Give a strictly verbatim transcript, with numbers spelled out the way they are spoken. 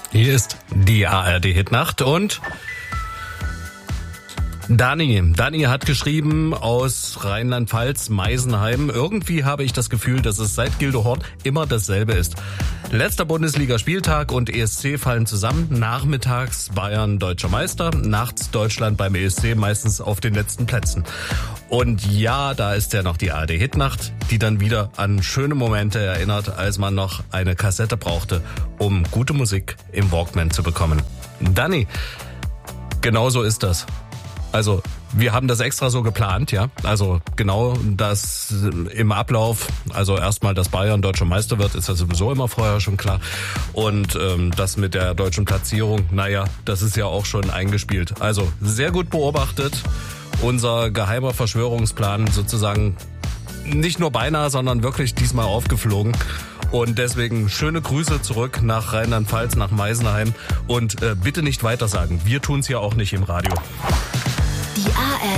Hier ist die A R D-Hitnacht und Dani, Dani hat geschrieben aus Rheinland-Pfalz, Meisenheim. Irgendwie habe ich das Gefühl, dass es seit Gildehorn immer dasselbe ist. Letzter Bundesligaspieltag und E S C fallen zusammen. Nachmittags Bayern deutscher Meister, nachts Deutschland beim E S C meistens auf den letzten Plätzen. Und ja, da ist ja noch die A R D-Hitnacht, die dann wieder an schöne Momente erinnert, als man noch eine Kassette brauchte, um gute Musik im Walkman zu bekommen. Dani, genau so ist das. Also, wir haben das extra so geplant, ja. Also genau das im Ablauf, also erstmal, dass Bayern deutscher Meister wird, ist ja sowieso immer vorher schon klar. Und ähm, das mit der deutschen Platzierung, naja, das ist ja auch schon eingespielt. Also sehr gut beobachtet. Unser geheimer Verschwörungsplan sozusagen nicht nur beinahe, sondern wirklich diesmal aufgeflogen. Und deswegen schöne Grüße zurück nach Rheinland-Pfalz, nach Meisenheim. Und äh, bitte nicht weitersagen. Wir tun's ja auch nicht im Radio. Die A R